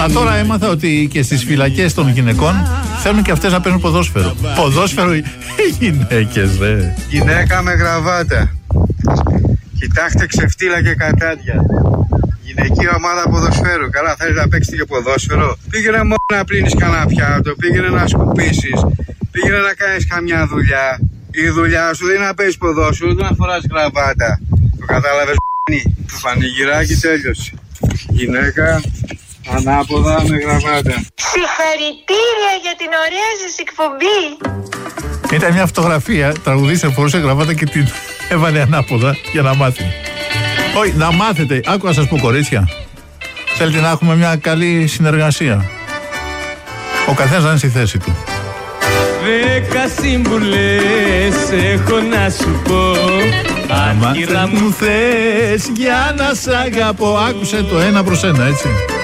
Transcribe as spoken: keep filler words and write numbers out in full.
Α, τώρα έμαθα ότι και στις φυλακές των γυναικών θέλουν και αυτές να παίρνουν ποδόσφαιρο. Ποδόσφαιρο οι γυναίκες, δε. Γυναίκα με γραβάτα. Κοιτάξτε ξεφτύλα και κατάδια. Γυναική ομάδα ποδοσφαίρου. Καλά, θέλεις να παίξεις και ποδόσφαιρο. Πήγαινε μόνο να πλύνεις κανένα πιάτο. Πήγαινε να σκουπίσεις. Πήγαινε να κάνεις καμιά δουλειά. Η δουλειά σου δεν είναι να παίζεις ποδόσφαιρο, ούτε να φοράς γραβάτα. Το κατάλαβες, το πανηγυράκι τέλειωσε. Γυναίκα ανάποδα με γραβάτα. Συγχαρητήρια για την ωραία σας εκπομπή. Ήταν μια φωτογραφία, τραγουδίστρια φορούσε γραβάτα και την έβαλε ανάποδα για να μάθει. Όχι, να μάθετε. Άκου να σας πω, κορίτσια. Θέλετε να έχουμε μια καλή συνεργασία. Ο καθένας να είναι στη θέση του. Δέκα σύμβουλες έχω να σου πω. Αν μου θες για να σ' αγαπώ. Άκουσε το ένα προς ένα, έτσι.